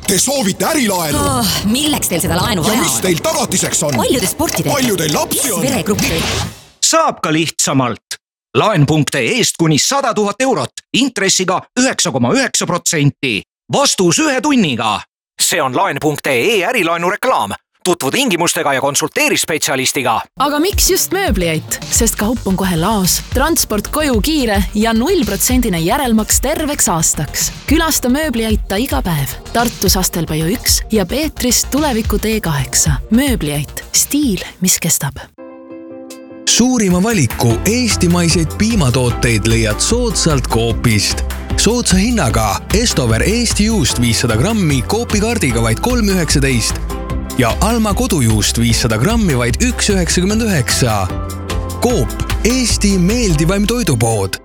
Te soovite ärilaenu? Milleks teil seda laenu vaja ja mis teil tagatiseks on? Palju te sporti teete? Palju teil lapsi on? Veregruppi? Saab ka lihtsamalt. Laen.eest kuni 100 000 eurot, intressiga 9,9%. Vastus 1 tunniga. See on Laen.ee ärilaenu reklaam. Tutvu tingimustega ja konsulteeri spetsialistiga. Aga miks just mööbliait? Sest kaup on kohe laos, transport koju kiire ja 0% järelmaks terveks aastaks. Külasta mööbliaita iga päev. Tartus Astelpaju 1 ja Peetris Tuleviku T8. Mööbliait. Stiil, mis kestab. Suurima valiku eestimaiseid piimatooteid leiad soodsalt Coopist. Soodsa hinnaga Estover Eesti juust 500 grammi Coopi-kaardiga vaid 3,19 ja Alma kodujuust 500 grammi vaid 1,99. Coop, Eesti meeldivaim toidupood.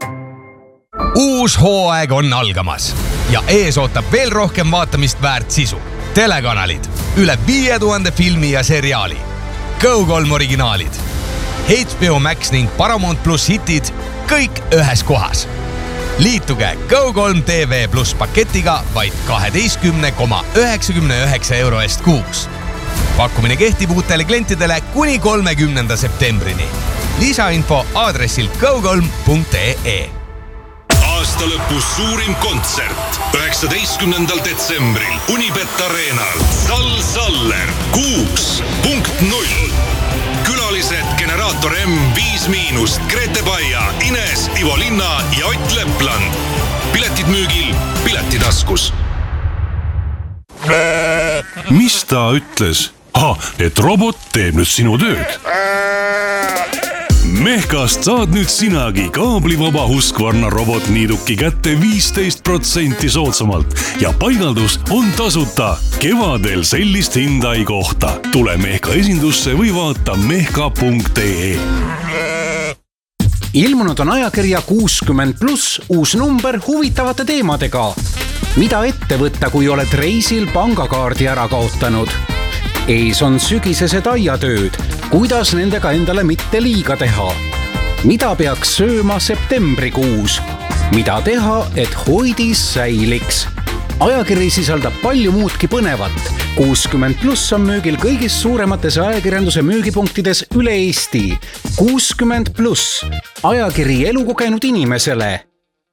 Uus hooaeg on algamas ja ees ootab veel rohkem vaatamist väärt sisu. Telekanalid, üle 5000 filmi ja seriaali, Go3 originaalid, HBO Max ning Paramount Plus hitid, kõik ühes kohas. Liituge Go3 TV Plus paketiga vaid 12,99 euro eest kuus. Pakkumine kehtib uutele klientidele kuni 30. septembrini. Lisainfo aadressil go3.ee. Aasta lõpus suurim kontsert 19. detsembril Unibet Arenal. Sal Saller 6.0. Külalised Generaator M, 5-, Grete Baia, Ines, Ivo Linna ja Ott Lepland. Piletid müügil Piletitaskus. Mis ta ütles? Et robot teeb nüüd sinu tööd. Mehkast saad nüüd sinagi kaablivaba Husqvarna robotniiduki kätte 15% soodsamalt ja paigaldus on tasuta. Kevadel sellist hinda ei kohta. Tule Mehka esindusse või vaata mehka.ee. Ilmunud on ajakirja 60+, uus number huvitavate teemadega. Mida ette võtta, kui oled reisil pangakaardi ära kaotanud? Ees on sügisesed aiatööd. Kuidas nendega endale mitte liiga teha? Mida peaks sööma septembrikuus? Mida teha, et hoidis säiliks? Ajakiri sisaldab palju muudki põnevat. 60+ on müügil kõigis suuremates ajakirjanduse müügipunktides üle Eesti. 60+. Ajakiri elukogenud inimesele.